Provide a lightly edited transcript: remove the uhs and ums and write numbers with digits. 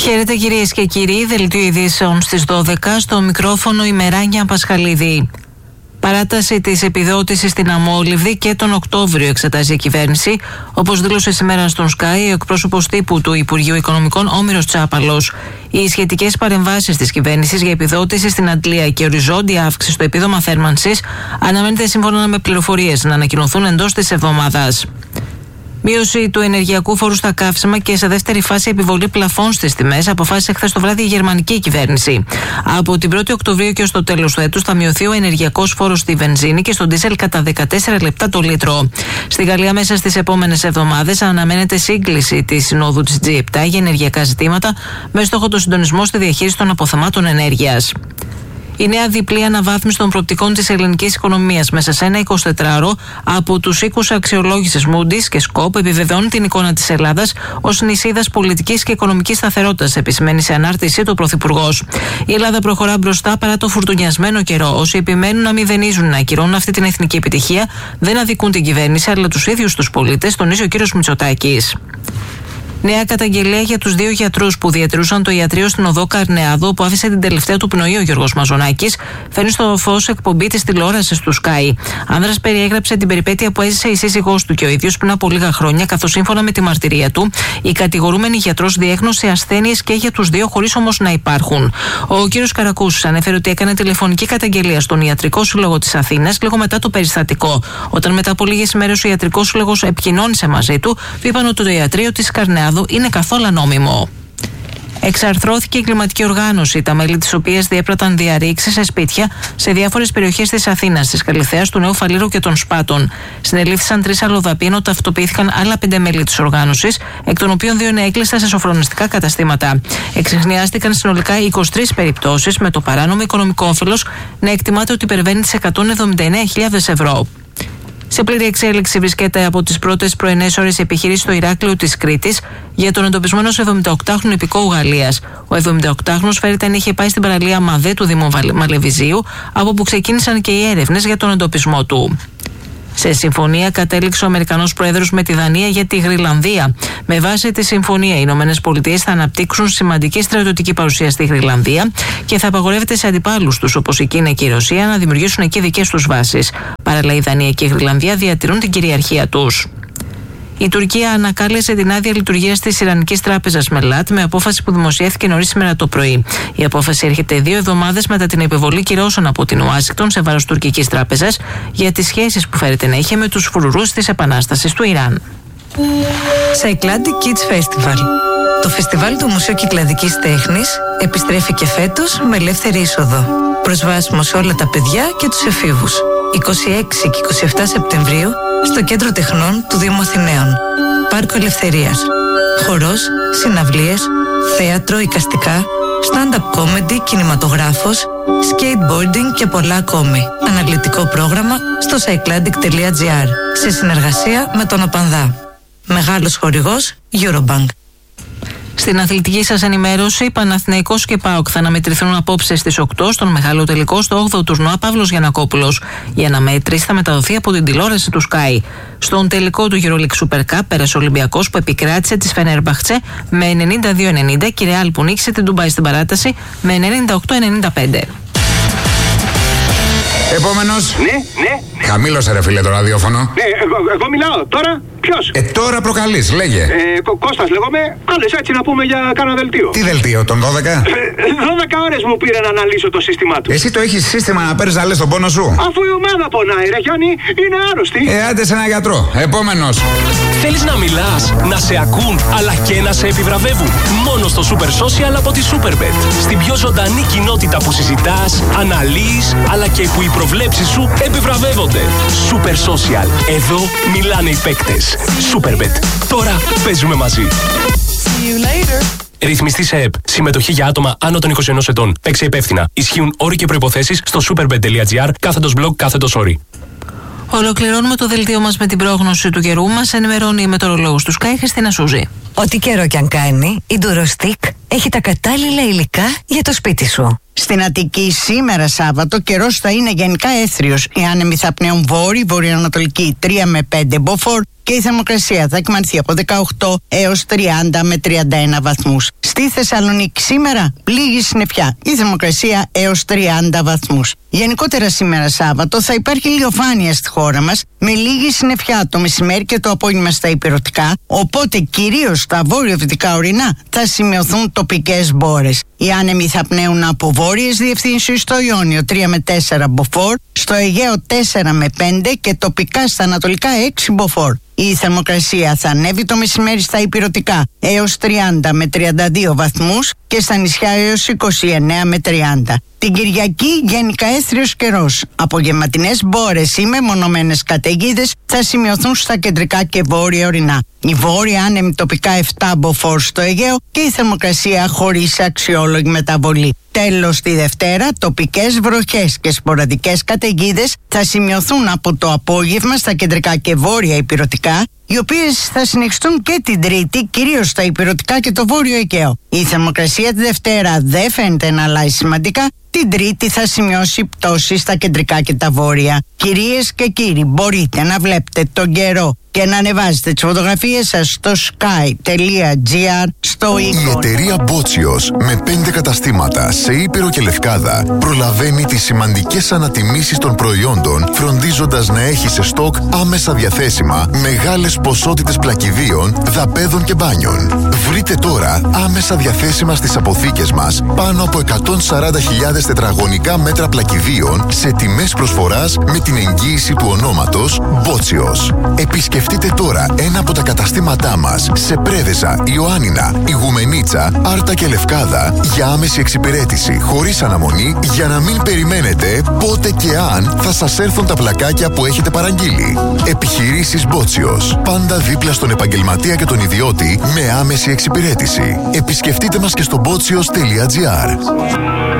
Χαίρετε κυρίες και κύριοι, δελτίο ειδήσεων στις 12, στο μικρόφωνο η Μεράνια Πασχαλίδη. Παράταση της επιδότησης στην αμόλυβδη και τον Οκτώβριο εξετάζει η κυβέρνηση, όπως δήλωσε σήμερα στον Sky ο εκπρόσωπος τύπου του Υπουργείου Οικονομικών Όμηρος Τσάπαλος. Οι σχετικές παρεμβάσεις της κυβέρνησης για επιδότηση στην αντλία και οριζόντια αύξηση στο επίδομα θέρμανσης αναμένεται σύμφωνα με πληροφορίες να ανακοινωθούν εντός της εβδομάδας. Μείωση του ενεργειακού φόρου στα καύσιμα και σε δεύτερη φάση επιβολή πλαφών στις τιμές αποφάσισε χθες το βράδυ η γερμανική κυβέρνηση. Από την 1η Οκτωβρίου και ως το τέλος του έτους θα μειωθεί ο ενεργειακός φόρος στη βενζίνη και στο ντίζελ κατά 14 λεπτά το λίτρο. Στη Γαλλία, μέσα στις επόμενες εβδομάδες, αναμένεται σύγκληση της συνόδου της G7 για ενεργειακά ζητήματα με στόχο το συντονισμό στη διαχείριση των αποθεμάτων ενέργειας. Η νέα διπλή αναβάθμιση των προοπτικών της ελληνικής οικονομίας μέσα σε ένα 24ωρο από τους οίκους αξιολόγησης Moody's και Scope επιβεβαιώνει την εικόνα της Ελλάδας ως νησίδας πολιτικής και οικονομικής σταθερότητας, επισημαίνει σε ανάρτησή του ο Πρωθυπουργός. Η Ελλάδα προχωρά μπροστά παρά το φουρτουνιασμένο καιρό. Όσοι επιμένουν να μηδενίζουν, να ακυρώνουν αυτή την εθνική επιτυχία, δεν αδικούν την κυβέρνηση αλλά τους ίδιους τους πολίτες, τονίζει ο κ. Μητσοτάκης. Νέα καταγγελία για τους 2 γιατρούς που διατηρούσαν το ιατρείο στην οδό Καρνεάδου, που άφησε την τελευταία του πνοή ο Γιώργος Μαζονάκης, φέρνει στο φως εκπομπή της τηλεόρασης του Sky. Άνδρας περιέγραψε την περιπέτεια που έζησε η σύζυγός του και ο ίδιος πριν από λίγα χρόνια, καθώς σύμφωνα με τη μαρτυρία του, η κατηγορούμενη γιατρός διέγνωσε ασθένειες και για τους 2, χωρίς όμως να υπάρχουν. Ο κ. Καρακούσης ανέφερε ότι έκανε τηλεφωνική καταγγελία στον Ιατρικό Σύλλογο της Αθήνας λίγο μετά το περιστατικό. Όταν μετά από λίγες ημέρες ο Ιατρικός Σύλλογος επικοινώνησε μαζί του, είπαν ότι το ιατρείο της Καρνεάδου είναι καθόλου νόμιμο. Εξαρθρώθηκε η κλιματική οργάνωση, τα μέλη της οποίας διέπραταν διαρρήξεις σε σπίτια σε διάφορες περιοχές της Αθήνας, της Καλιθέας, του Νέου Φαλήρου και των Σπάτων. Συνελήφθησαν 3 αλλοδαποί, ενώ ταυτοποιήθηκαν άλλα 5 μέλη της οργάνωσης, εκ των οποίων 2 είναι έκλειστα σε σοφρονιστικά καταστήματα. Εξιχνιάστηκαν συνολικά 23 περιπτώσεις, με το παράνομο οικονομικό όφελος να εκτιμάται ότι υπερβαίνει τις 179.000 ευρώ. Σε πλήρη εξέλιξη βρίσκεται από τις πρώτες πρωινές ώρες η επιχείρηση στο Ηράκλειο της Κρήτης για τον εντοπισμένο 78χρονο υπηκόου Γαλλίας. Ο 78χρονος φέρεται να είχε πάει στην παραλία Μαδέ του Δήμου Μαλεβιζίου, από που ξεκίνησαν και οι έρευνες για τον εντοπισμό του. Σε συμφωνία κατέληξε ο Αμερικανός Πρόεδρος με τη Δανία για τη Γροιλανδία. Με βάση τη συμφωνία, οι Ηνωμένες Πολιτείες θα αναπτύξουν σημαντική στρατιωτική παρουσία στη Γροιλανδία και θα απαγορεύεται σε αντιπάλους τους, όπως η Κίνα και η Ρωσία, να δημιουργήσουν εκεί δικές τους βάσεις. Παράλληλα, η Δανία και η Γροιλανδία διατηρούν την κυριαρχία τους. Η Τουρκία ανακάλεσε την άδεια λειτουργίας της Ιρανικής Τράπεζας Μελάτ με απόφαση που δημοσιεύθηκε νωρίς σήμερα το πρωί. Η απόφαση έρχεται 2 εβδομάδες μετά την επιβολή κυρώσεων από την Ουάσιγκτον σε βάρος τουρκικής τράπεζας για τις σχέσεις που φέρεται να είχε με τους φρουρούς της Επανάστασης του Ιράν. Cycladic Kids Festival. Το φεστιβάλ του Μουσείου Κυκλαδικής Τέχνης επιστρέφει και φέτος με ελεύθερη είσοδο. Προσβάσιμο σε όλα τα παιδιά και τους εφήβους. 26 και 27 Σεπτεμβρίου στο Κέντρο Τεχνών του Δήμου Αθηναίων. Πάρκο Ελευθερίας. Χορός, συναυλίες, θέατρο, εικαστικά, stand-up comedy, κινηματογράφος, skateboarding και πολλά ακόμη. Αναλυτικό πρόγραμμα στο cycladic.gr σε συνεργασία με τον ΟΠΑΝΔΑ. Μεγάλος χορηγός Eurobank. Στην αθλητική σας ενημέρωση, Παναθηναϊκός και ΠΑΟΚ θα αναμετρηθούν απόψε στις 8 στον μεγάλο τελικό στο 8ο τουρνουά Παύλος Γιαννακόπουλος. Η αναμέτρηση θα μεταδοθεί από την τηλεόραση του Sky. Στον τελικό του EuroLeague Super Cup πέρασε ο Ολυμπιακός που επικράτησε τη Φενέρμπαχτσε με 92-90 και η Ρεάλ που νίκησε την Ντουμπάι στην παράταση με 98-95. Επόμενος. Ναι. Χαμήλωσε ρε φίλε το ραδιόφωνο. Ναι, εγώ μιλάω. Τώρα ποιος? Τώρα προκαλείς, λέγε. Κώστας λέγομαι. Άλλες έτσι να πούμε για κάνα δελτίο. Τι δελτίο, τον 12? 12 ώρες μου πήρε να αναλύσω το σύστημά του. Εσύ το έχεις σύστημα να παίρνεις να λες τον πόνο σου? Αφού η ομάδα πονάει ρε Γιάννη, είναι άρρωστη. Άντε σε ένα γιατρό. Επόμενος. Θέλεις να μιλάς, να σε ακούν, αλλά και να σε επιβραβεύουν? Μόνο στο Super Social από τη Superbet. Στην πιο ζωντανή κοινότητα που συζητάς, αναλύεις, αλλά και που οι προβλέψεις σου επιβραβεύονται. Super Social. Εδώ μιλάνε οι παίκτες. Superbet. Τώρα παίζουμε μαζί. Ρυθμιστή σε ΕΠ. Συμμετοχή για άτομα άνω των 21 ετών. Παίξε υπεύθυνα. Ισχύουν όροι και προϋποθέσεις στο superbet.gr/blog/όροι. Ολοκληρώνουμε το δελτίο μας με την πρόγνωση του καιρού μας. Ενημερώνει η μετεωρολόγος του Sky, Χριστίνα Σούζη. Ό,τι καιρό κι αν κάνει, η Durostic έχει τα κατάλληλα υλικά για το σπίτι σου. Στην Αττική σήμερα Σάββατο καιρός θα είναι γενικά έθριος. Οι άνεμοι θα πνέουν βόρειο-βορειοανατολική 3 με 5 μποφόρ και η θερμοκρασία θα εκμανθεί από 18 έως 30 με 31 βαθμούς. Στη Θεσσαλονίκη σήμερα πλήγη συννεφιά, η θερμοκρασία έως 30 βαθμούς. Γενικότερα σήμερα Σάββατο θα υπάρχει ηλιοφάνεια στη χώρα μας με λίγη συννεφιά το μεσημέρι και το απόγευμα στα ηπειρωτικά, οπότε κυρίως στα βόρειο-δυτικά ορεινά θα σημειωθούν τοπικές μπόρες. Οι άνεμοι θα πνέουν από βόρειες διευθύνσεις στο Ιόνιο 3 με 4 μποφόρ, στο Αιγαίο 4 με 5 και τοπικά στα ανατολικά 6 μποφόρ. Η θερμοκρασία θα ανέβει το μεσημέρι στα ηπειρωτικά έως 30 με 32 βαθμούς και στα νησιά έως 29 με 30. Την Κυριακή γενικά έθριος καιρός. Απογευματινές μπόρες ή μεμονωμένες καταιγίδες θα σημειωθούν στα κεντρικά και βόρεια ορεινά. Η βόρεια άνεμη τοπικά 7 μποφόρ στο Αιγαίο και η θερμοκρασία χωρίς αξιόλογη μεταβολή. Τέλος, τη Δευτέρα, τοπικές βροχές και σποραδικές καταιγίδες θα σημειωθούν από το απόγευμα στα κεντρικά και βόρεια ηπειρωτικά, οι οποίες θα συνεχιστούν και την Τρίτη, κυρίως στα ηπειρωτικά και το βόρειο Αιγαίο. Η θερμοκρασία τη Δευτέρα δεν φαίνεται να αλλάζει σημαντικά. Την Τρίτη θα σημειώσει πτώση στα κεντρικά και τα βόρεια. Κυρίες και κύριοι, μπορείτε να βλέπετε τον καιρό και να ανεβάζετε τις φωτογραφίες σας στο sky.gr στο Η εταιρεία Μπότσιος με 5 καταστήματα σε Ήπειρο και Λευκάδα προλαβαίνει τις σημαντικές ανατιμήσεις των προϊόντων, φροντίζοντας να έχει σε στόκ άμεσα διαθέσιμα μεγάλες ποσότητες πλακιδίων, δαπέδων και μπάνιων. Βρείτε τώρα άμεσα διαθέσιμα στις αποθήκες μας πάνω από 140.000 τετραγωνικά μέτρα πλακιδίων σε τιμές προσφοράς με την εγγύηση του ονόματος Μπότσιος. Επισκεφτείτε τώρα ένα από τα καταστήματά μας σε Πρέβεζα, Ιωάννινα, Ιγουμενίτσα, Άρτα και Λευκάδα για άμεση εξυπηρέτηση χωρίς αναμονή, για να μην περιμένετε πότε και αν θα σας έρθουν τα πλακάκια που έχετε παραγγείλει. Επιχειρήσεις Μπότσιος. Πάντα δίπλα στον επαγγελματία και τον ιδιώτη με άμεση εξυπηρέτηση. Επισκεφτείτε μας και στο botsios.gr.